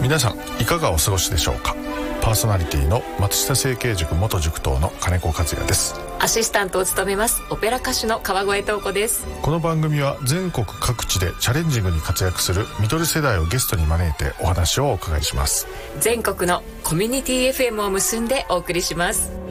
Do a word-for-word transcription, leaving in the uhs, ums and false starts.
皆さんいかがお過ごしでしょうか。パーソナリティの松下整形塾元塾頭の金子和也です。 アシスタントを務めますオペラ歌手の川越東子です。 この番組は全国各地でチャレンジングに活躍するミドル世代をゲストに招いてお話をお伺いします。 全国のコミュニティ エフエム を結んでお送りします。